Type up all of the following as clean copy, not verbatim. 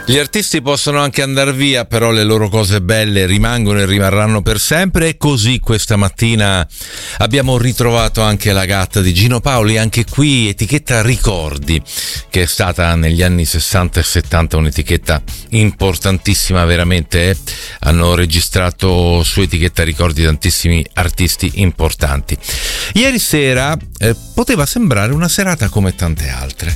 Gli artisti possono anche andare via, però le loro cose belle rimangono e rimarranno per sempre, e così questa mattina abbiamo ritrovato anche la gatta di Gino Paoli, anche qui etichetta Ricordi, che è stata negli anni 60 e 70 un'etichetta importantissima veramente. Hanno registrato su etichetta Ricordi tantissimi artisti importanti. Ieri sera poteva sembrare una serata come tante altre,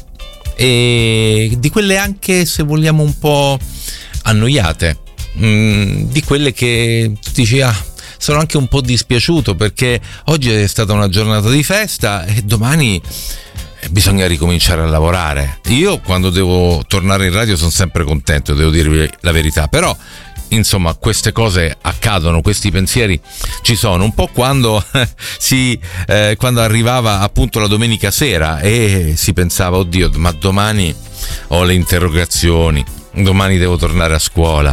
e di quelle anche, se vogliamo, un po' annoiate, di quelle che dici sono anche un po' dispiaciuto perché oggi è stata una giornata di festa e domani bisogna ricominciare a lavorare. Io quando devo tornare in radio sono sempre contento, devo dirvi la verità, però insomma queste cose accadono, questi pensieri ci sono, un po' quando quando arrivava appunto la domenica sera e si pensava oddio, ma domani ho le interrogazioni, domani devo tornare a scuola,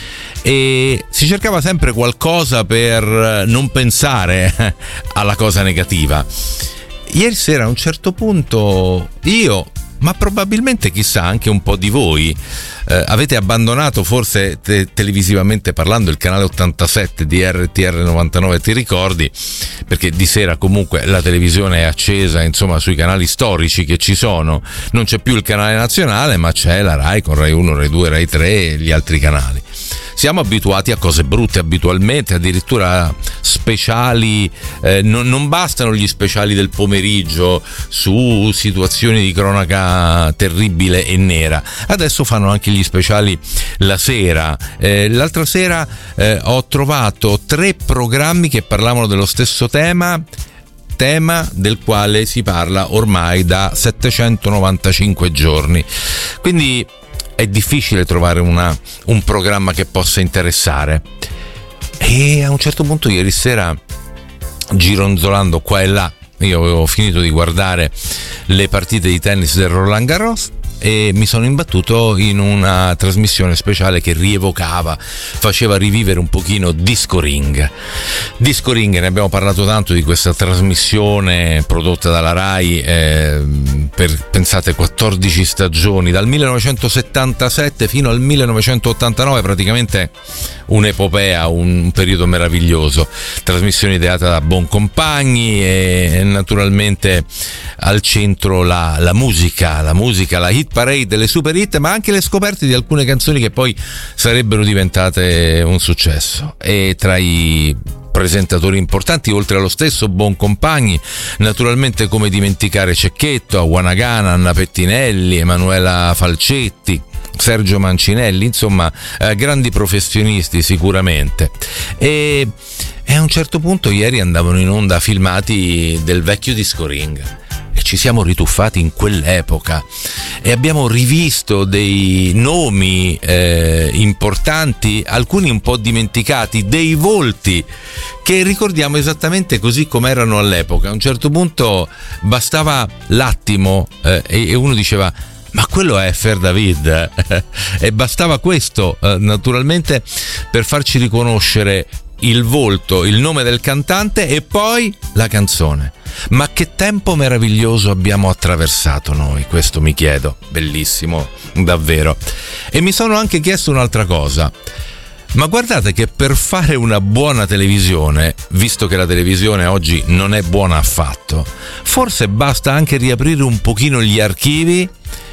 e si cercava sempre qualcosa per non pensare alla cosa negativa. Ieri sera a un certo punto io, ma probabilmente chissà anche un po' di voi, avete abbandonato forse televisivamente parlando il canale 87 di RTR 99, ti ricordi? Perché di sera comunque la televisione è accesa, insomma, sui canali storici che ci sono. Non c'è più il canale nazionale, ma c'è la Rai con Rai 1, Rai 2, Rai 3 e gli altri canali. Siamo abituati a cose brutte abitualmente, addirittura speciali, non bastano gli speciali del pomeriggio su situazioni di cronaca terribile e nera, adesso fanno anche gli speciali la sera. L'altra sera ho trovato 3 programmi che parlavano dello stesso tema del quale si parla ormai da 795 giorni, quindi è difficile trovare un programma che possa interessare. E a un certo punto ieri sera, gironzolando qua e là, io avevo finito di guardare le partite di tennis del Roland Garros e mi sono imbattuto in una trasmissione speciale che rievocava, faceva rivivere un pochino Disco Ring. Disco Ring, ne abbiamo parlato tanto di questa trasmissione prodotta dalla Rai per, pensate, 14 stagioni, dal 1977 fino al 1989, praticamente un'epopea, un periodo meraviglioso. Trasmissione ideata da Boncompagni e naturalmente al centro la musica, la hit parade, le super hit, ma anche le scoperte di alcune canzoni che poi sarebbero diventate un successo. E tra i presentatori importanti, oltre allo stesso Boncompagni, naturalmente come dimenticare Cecchetto, Aguanagana, Anna Pettinelli, Emanuela Falcetti, Sergio Mancinelli, insomma grandi professionisti sicuramente. E a un certo punto ieri andavano in onda filmati del vecchio Disco Ring e ci siamo rituffati in quell'epoca e abbiamo rivisto dei nomi importanti, alcuni un po' dimenticati, dei volti che ricordiamo esattamente così come erano all'epoca. A un certo punto bastava l'attimo e uno diceva ma quello è Fer David e bastava questo naturalmente per farci riconoscere il volto, il nome del cantante e poi la canzone. Ma che tempo meraviglioso abbiamo attraversato noi, questo mi chiedo, bellissimo davvero. E mi sono anche chiesto un'altra cosa: ma guardate che per fare una buona televisione, visto che la televisione oggi non è buona affatto, forse basta anche riaprire un pochino gli archivi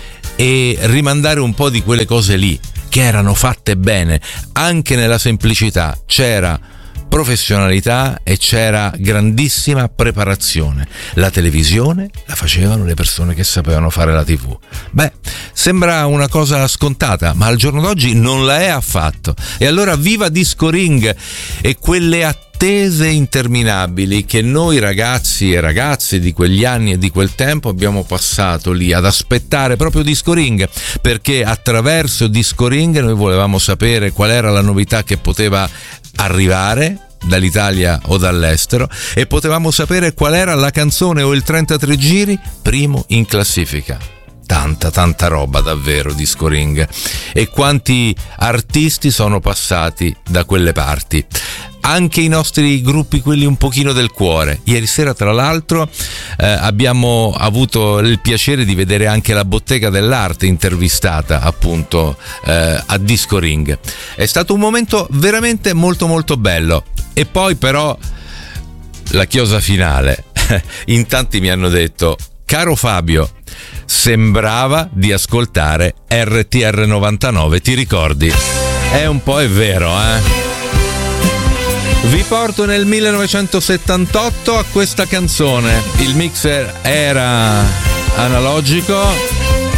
e rimandare un po' di quelle cose lì che erano fatte bene. Anche nella semplicità c'era professionalità e c'era grandissima preparazione. La televisione la facevano le persone che sapevano fare la TV. Beh, sembra una cosa scontata, ma al giorno d'oggi non la è affatto. E allora viva Disco Ring e quelle attese interminabili che noi ragazzi e ragazze di quegli anni e di quel tempo abbiamo passato lì ad aspettare proprio Disco Ring, perché attraverso Disco Ring noi volevamo sapere qual era la novità che poteva arrivare dall'Italia o dall'estero e potevamo sapere qual era la canzone o il 33 giri primo in classifica. tanta roba davvero, Disco Ring, e quanti artisti sono passati da quelle parti. Anche i nostri gruppi, quelli un pochino del cuore. Ieri sera, tra l'altro, abbiamo avuto il piacere di vedere anche la Bottega dell'Arte intervistata appunto a Disco Ring. È stato un momento veramente molto molto bello. E poi però la chiosa finale. In tanti mi hanno detto: caro Fabio, sembrava di ascoltare RTR 99, ti ricordi? È un po' è vero, Vi porto nel 1978 a questa canzone. Il mixer era analogico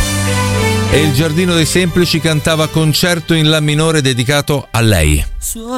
e il Giardino dei Semplici cantava Concerto in La minore dedicato a lei.